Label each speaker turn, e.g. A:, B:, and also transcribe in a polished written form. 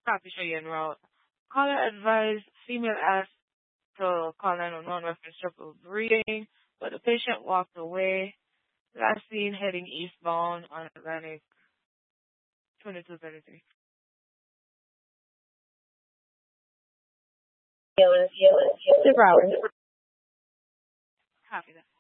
A: Copy show you en route. Caller advised female asked to call 911 reference triple breathing, but the patient walked away. Last seen heading eastbound on Atlantic 2233.
B: The Broward.
A: Copy that.